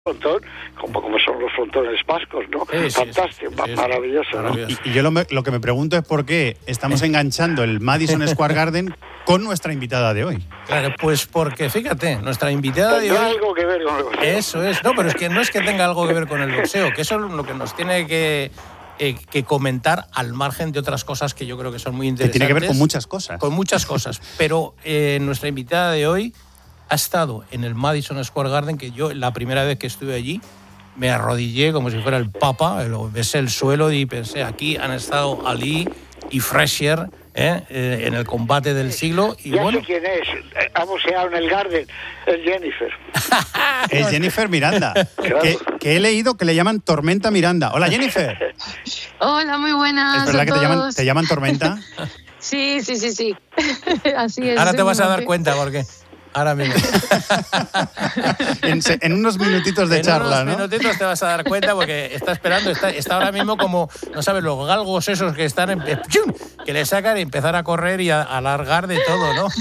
frontón, como son los frontones vascos, ¿no? Fantástico, maravilloso, ¿no? Y yo lo que me pregunto es por qué estamos enganchando el Madison Square Garden con nuestra invitada de hoy. Claro, pues porque, fíjate, nuestra invitada de hoy... ¿Tendrá algo que ver con el boxeo? Eso es, no, pero es que no es que tenga algo que ver con el boxeo, que eso es lo que nos tiene que comentar al margen de otras cosas que yo creo que son muy interesantes. Que tiene que ver con muchas cosas. Con muchas cosas, pero nuestra invitada de hoy ha estado en el Madison Square Garden, que yo la primera vez que estuve allí me arrodillé como si fuera el Papa, besé el suelo y pensé, aquí han estado Ali y Frazier en el combate del siglo. Y ya bueno, sé quién es, ha boxeado en el Garden, es Jennifer. Es Jennifer Miranda, Claro. que he leído que le llaman Tormenta Miranda. Hola, Jennifer. Hola, muy buenas. ¿Es verdad a que todos. te llaman Tormenta? Sí. Así es. ahora te vas a dar cuenta porque... Ahora mismo. En unos minutitos de charla, En ¿no? unos minutitos te vas a dar cuenta porque está esperando, está ahora mismo como, no sabes, los galgos esos que están, que le sacan y empezar a correr y a alargar de todo, ¿no?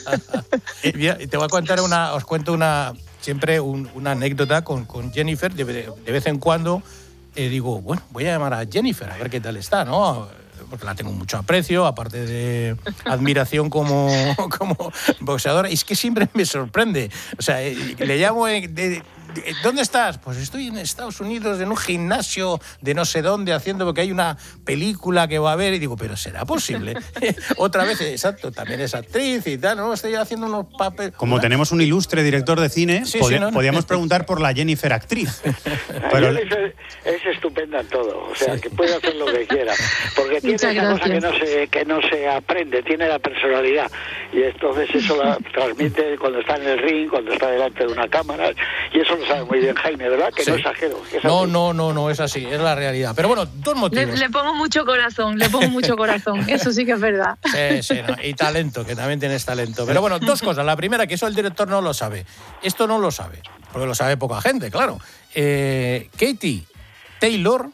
Y te voy a contar os cuento siempre una anécdota con Jennifer. De vez en cuando digo, bueno, voy a llamar a Jennifer a ver qué tal está, ¿no? Porque la tengo mucho aprecio, aparte de admiración como boxeadora. Y es que siempre me sorprende. O sea, le llamo... ¿Dónde estás? Pues estoy en Estados Unidos, en un gimnasio de no sé dónde, haciendo porque hay una película que va a ver. Y digo, ¿pero será posible? Otra vez, exacto, también es actriz y tal, ¿no? Estoy haciendo unos papeles... Como tenemos un ilustre director de cine, podíamos preguntar por la Jennifer actriz. Pero... Jennifer es estupenda en todo, o sea, que puede hacer lo que quiera, porque tiene esa cosa que no se aprende, tiene la personalidad, y entonces eso la transmite cuando está en el ring, cuando está delante de una cámara, y eso lo sabe muy bien Jaime, ¿verdad? Que sí. No exagero. No, es así, es la realidad. Pero bueno, dos motivos. Le pongo mucho corazón, eso sí que es verdad. Sí, no, y talento, que también tienes talento. Pero bueno, dos cosas. La primera, que eso el director no lo sabe. Esto no lo sabe, porque lo sabe poca gente, claro. Katie Taylor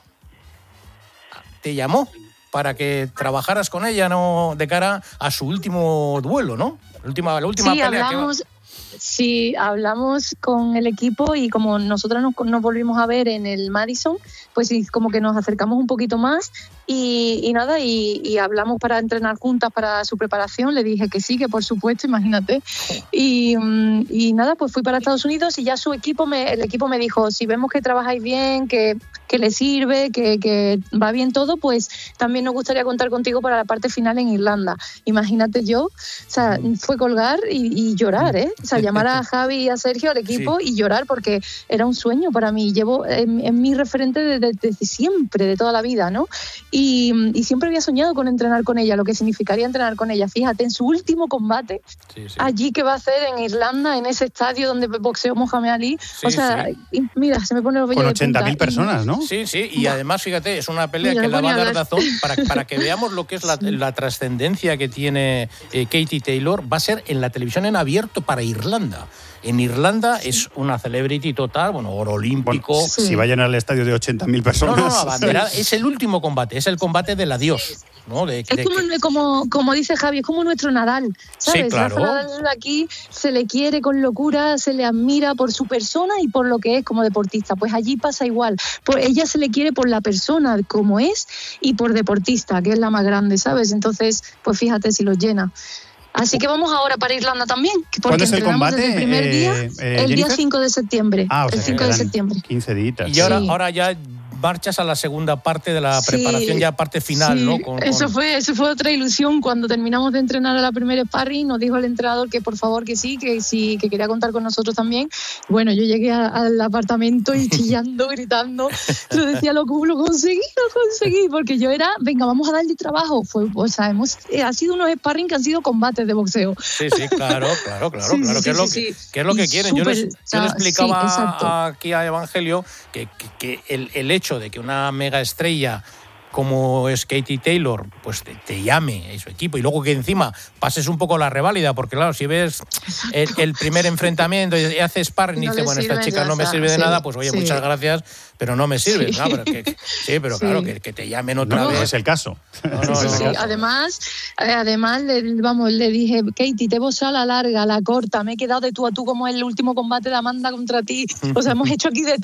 te llamó para que trabajaras con ella, ¿no? De cara a su último duelo, ¿no? La última pelea hablamos... Sí, hablamos con el equipo y como nosotros nos volvimos a ver en el Madison, pues como que nos acercamos un poquito más y nada, y hablamos para entrenar juntas para su preparación. Le dije que sí, que por supuesto, imagínate. Y nada, pues fui para Estados Unidos y ya el equipo me dijo, si vemos que trabajáis bien, que le sirve, que va bien todo, pues también nos gustaría contar contigo para la parte final en Irlanda. Imagínate yo, o sea, fue colgar y llorar, ¿eh? O sea, llamar a Javi y a Sergio, al equipo, y llorar porque era un sueño para mí. Llevo en mi referente desde siempre, de toda la vida, ¿no? Y siempre había soñado con entrenar con ella, lo que significaría entrenar con ella. Fíjate, en su último combate, allí que va a hacer en Irlanda, en ese estadio donde boxeó Mohamed Ali, y mira, se me pone los vellos con 80.000 personas, ¿no? Sí, y además, fíjate, es una pelea que la va a dar Dazón para que veamos lo que es la trascendencia que tiene Katie Taylor. Va a ser en la televisión en abierto para Irlanda. En Irlanda es una celebrity total, oro olímpico. Bueno, si vayan al estadio de 80.000 personas. No, abanderada. Es el último combate, es el combate del adiós, ¿no? Como dice Javi, es como nuestro Nadal, ¿sabes? Sí, claro. Rafa Nadal aquí se le quiere con locura, se le admira por su persona y por lo que es como deportista. Pues allí pasa igual. Ella se le quiere por la persona como es y por deportista, que es la más grande, ¿sabes? Entonces, pues fíjate si los llena. Así que vamos ahora para Irlanda también. ¿Cuándo es el combate? Desde el primer día, el día 5 de septiembre. El 5 de septiembre. 15 días. Y ahora ya marchas a la segunda parte de la preparación, ya parte final, ¿no? Eso fue otra ilusión. Cuando terminamos de entrenar a la primera sparring, nos dijo el entrenador que por favor que que quería contar con nosotros también. Bueno, yo llegué al apartamento y chillando, gritando. Lo decía, lo conseguí, porque yo era, venga, vamos a darle trabajo. Ha sido unos sparring que han sido combates de boxeo. Sí, claro. ¿Qué es lo que quieren? Yo le explicaba aquí a Evangelio que el hecho de que una mega estrella como es Katie Taylor, pues te llame a su equipo y luego que encima pases un poco la reválida, porque claro, si ves el primer enfrentamiento y haces sparring y dices, bueno, esta chica no me sirve de nada, pues oye, muchas gracias, pero no me sirve. Sí. No, pero claro, que te llamen otra vez. No es el caso. Sí. Además, le dije, Katie, te voy a la larga, a la corta, me he quedado de tú a tú como el último combate de Amanda contra ti. O sea, hemos hecho aquí de todo.